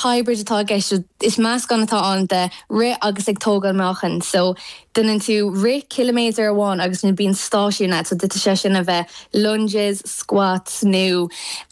hybrid atá geist is meas gan atá an de ri agus ag tógal mechan. So dunnen tú ri kilometer amháin agus nu bíon stáisiúna, so dit sé sin a bheith lunges, squats, nu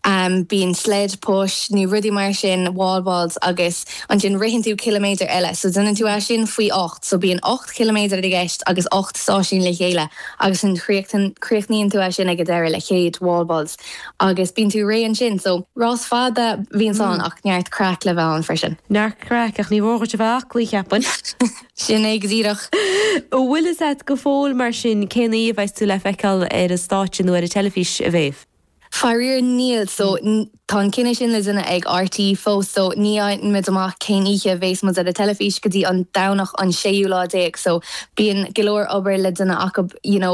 bíon sled push, nu rudí mar sin wall balls agus an sin rihin tú kilometer eile. So dunnen tú sin faoi 8, so bíon 8 kilometer de geist agus 8 stáisiún le chéile agus an chríochníonn tú sin ag deire le chéad wall balls agus bíon tú ré an sin. So rás fada bhíon san ach neart crack le bheith an freisin. Neart crack ach ní bhór bheach lí cheapan. Sin ag zíireach. Ó bhfuil is go fóil mar sin céna bheits tú le feiceáil ar a stáitsin nó ar a telefís a bhéh? Farir níl, so tá cinenne sin le duna ag RT fós, so ní mid amach cén ihe bhés mu a telefís gotí an danach an séú lá déag, so bíon golóir obair le duna acu,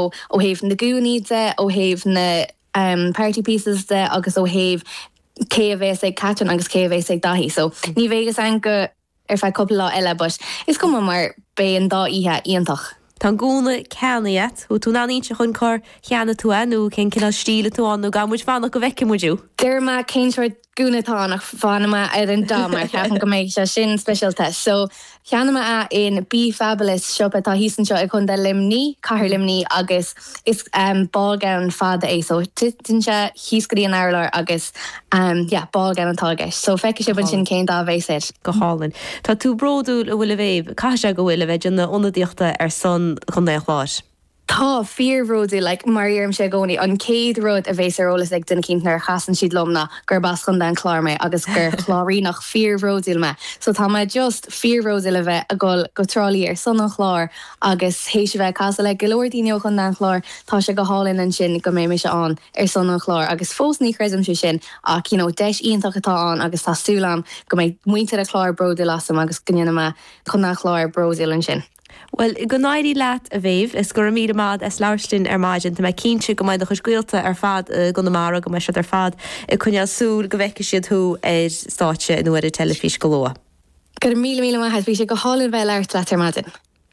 ó héh na gúní de, ó héh na party pieces de, agus ó héh cé a bhés ag catran agus cé a bhés ag dahí, so ní bhégus an go ar fe coppla lá eile, but is cum mar bé an dá ihe íontach. Tá gúna ceanaiad, ó tú náníte chun cór cheanna tú anú cén cinál stíle tú anú gamuid fánach go bheice muidú. Deir ma céinteir gúnatánach fánama ar an dámar cheapan go méid se sin special test. So cheanama a in Be Fabulous shop atá hísan seo ag chun de limní, caithir limní agus is ballgown fada é, so tin se híscaí an airlar agus ballgown antá geis. So feice se ban sin cén dá bhééis. Go hálan. Tá tú bródú a bhfuil a bhéh, caiise go bhfuil a bheith na ionadaíochta ar son chun éachláis. Tá fear roadú like Mariam sé gcónaí an céad rud a bhééis arolalas ag duna cinntar chasan siad lomna gur bas chun den chlár mé agus gur chláirí nach fear roadúil me. So tá me just fear roadúil a bheith a gáil go trálíí ar son an chlár agus hééis bheith casa le golóirdaíine chun den chlár tá sé go hálinn an sin go mé se an ar son an chlár agus fós ní chréism se sin ach deis ionintach atá an agus tásúlam go méid muinte a chlár broúil lasam agus gannne me chun den chlár broúil an sin. Well, go náirí leat a bhéh is gur míad mád is leirlinn ar maidin tá cínse go maid a chuscuilta ar fad go na mara go me se ar fad i chuneal súl go bheice siad thu ar státe nó ar a telefís golóa. Gur mí maithe bhí sé go hálan bheith leirt leat ar maidin.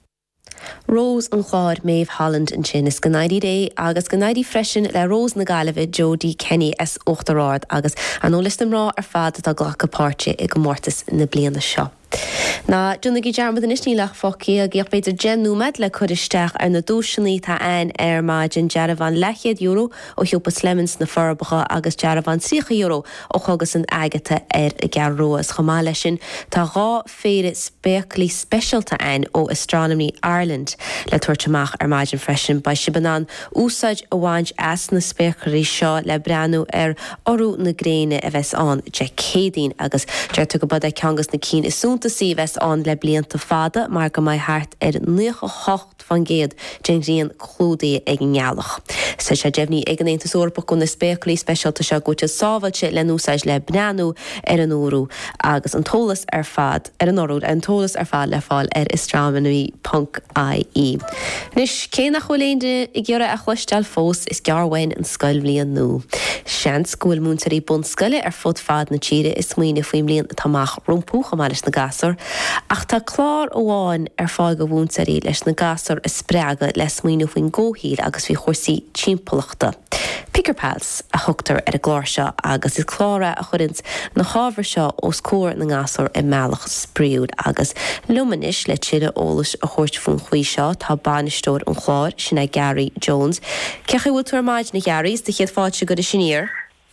Rose an chláir Maeve Holland an sin is gnáidí ré agus gnáidí freisin le Rose na Gaillimh Jodie Kenny as 8 rád agus an ólistam rá ar fad a ghlacha páirte i go mórtas na bliana seo. Na dúna í dearmad an isní lech foci a ggéoch beidir genúmed le chuiristeach ar na dúisinaí tá ein ar maidin dearmhan €100 ó thiúpa slemens na forbacha agus dearmhan €3 ó chugus an aigete ar a gearróas chomá lei sin tá rá féire spéclaí specialta ein ó Astronomy Ireland le tuairteach ar maidin freisin ba sibanan úsáid a bhaint as na spéclaí seo le breanú ar orú na gréine a bheits an de cédín agus deirtu go bud ag ceangas na cí is súnta sí bheits an le blianta fada mar go mai hart ar 9 van géad dénríon chlúdaí ag ngealach. Sa sé déhní ag an éantas orpa chun na spéclaí specialta seo gote sábhailte le núsáid le breanú ar an úrú agus an tólas ar fad ar an orúd an tólas ar fad le fáil ar astronomy.ie. Nis cé nach choléinde i gceara a chluisteil fós is gearhain an scoil blian nó. Sean scoil múntarí bun scoile ar fud fad na tíre is smuoine faoim blian tamach rumpúcha mar leis na gasar ach tá chlár óháin ar fáil go bhúntarí leis na gasar is spreaga le smuoine faoin ggóhíl agus bhí chósaí timpachta. Pickerpads a thugtar ar a gláir seo agus is chlára a churint na hábhar seo ó scóir na gasar i meallach spríúd agus lumanis le tíre ólas a chóirt faoin chuí seo tá banistóir an chláir sinna Gary Jones. Cecha bhfuil tuair maid na Garys de chéad fáilte go a siníir?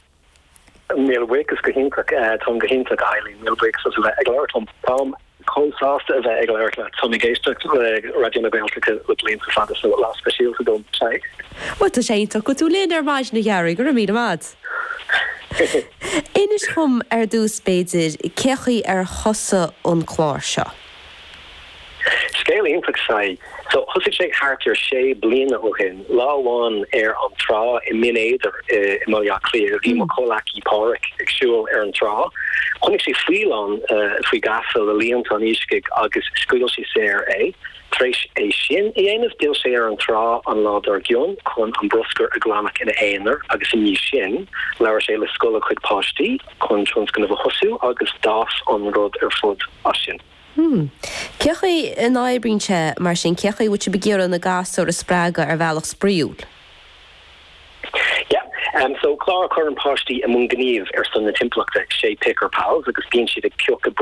Milwake go hinta tom go hinta gailí Milwake so le eglar tom pam consásta a bheith eglar le tommy géisteach radio na Belgica le blin sa fada so lá special to dom sai. Wat a sénta go tú léon ar maid na Gary gur míad mad. Inis chum ar dús beidir cechaí ar chosa an chláir seo. Scale impact sai so husig sé hartir sé blina ó hin láháin ar an trá I minéidir I mália clear bhí mo cholaki páric agsúil ar an trá. Chnig sé fríán fao gasal a líon an isciig agus scuil sí sé é. Treis é sin I dhéanamh díal sé ar an trá an ládar gion chun an broscar a glamach ina éanaar agus I ní sin leir sé le scola chuid páistí chun trons gan bh hosú agus das an rud ar fud as sin. Cechaí in áibríse mar sin cechaí bhúte begéar na gasar a sprága ar bhealach spríúil. So chlár chur an páistí a mún gníomh ar san na timplachta sé picker pals agus bíonn siad ag ceocha